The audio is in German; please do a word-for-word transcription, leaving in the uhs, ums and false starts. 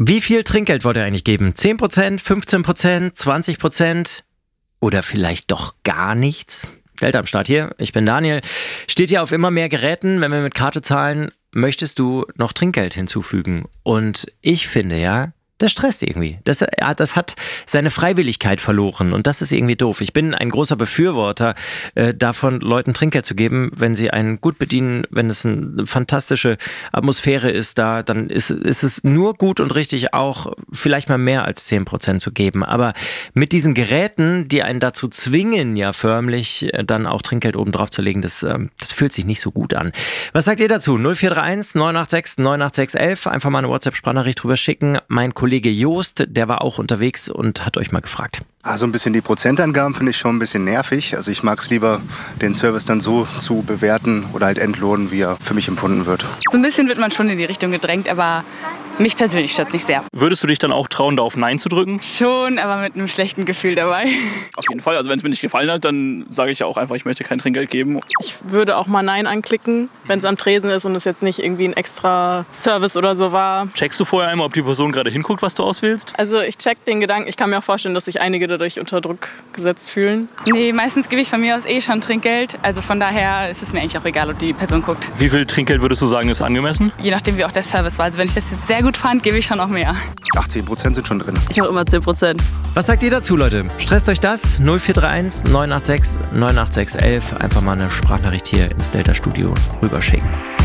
Wie viel Trinkgeld wollt ihr eigentlich geben? zehn Prozent, fünfzehn Prozent, zwanzig Prozent oder vielleicht doch gar nichts? Delta am Start hier, ich bin Daniel. Steht ja auf immer mehr Geräten, wenn wir mit Karte zahlen, möchtest du noch Trinkgeld hinzufügen? Und ich finde ja, das stresst irgendwie. Das, ja, das hat seine Freiwilligkeit verloren und das ist irgendwie doof. Ich bin ein großer Befürworter äh, davon, Leuten Trinkgeld zu geben, wenn sie einen gut bedienen, wenn es eine fantastische Atmosphäre ist da, dann ist, ist es nur gut und richtig, auch vielleicht mal mehr als zehn Prozent zu geben. Aber mit diesen Geräten, die einen dazu zwingen, ja förmlich äh, dann auch Trinkgeld oben drauf zu legen, das, äh, das fühlt sich nicht so gut an. Was sagt ihr dazu? null vier drei eins neun acht sechs neun acht sechs elf. Einfach mal eine WhatsApp-Sprachnachricht drüber schicken. Mein Kollege Joost, der war auch unterwegs und hat euch mal gefragt. Also ein bisschen die Prozentangaben finde ich schon ein bisschen nervig. Also ich mag es lieber, den Service dann so zu bewerten oder halt entlohnen, wie er für mich empfunden wird. So ein bisschen wird man schon in die Richtung gedrängt, aber mich persönlich stört es nicht sehr. Würdest du dich dann auch trauen, da auf Nein zu drücken? Schon, aber mit einem schlechten Gefühl dabei. Auf jeden Fall. Also wenn es mir nicht gefallen hat, dann sage ich ja auch einfach, ich möchte kein Trinkgeld geben. Ich würde auch mal Nein anklicken, wenn es am Tresen ist und es jetzt nicht irgendwie ein extra Service oder so war. Checkst du vorher einmal, ob die Person gerade hinguckt, was du auswählst? Also ich check den Gedanken. Ich kann mir auch vorstellen, dass sich einige dadurch unter Druck gesetzt fühlen. Nee, meistens gebe ich von mir aus eh schon Trinkgeld. Also von daher ist es mir eigentlich auch egal, ob die Person guckt. Wie viel Trinkgeld würdest du sagen, ist angemessen? Je nachdem, wie auch der Service war. Also wenn ich das jetzt sehr gut fand, gebe ich schon noch mehr. achtzehn Prozent sind schon drin. Ich auch immer zehn Prozent. Was sagt ihr dazu, Leute? Stresst euch das? null vier drei eins neun acht sechs neun acht sechs elf. Einfach mal eine Sprachnachricht hier ins Delta-Studio rüberschicken.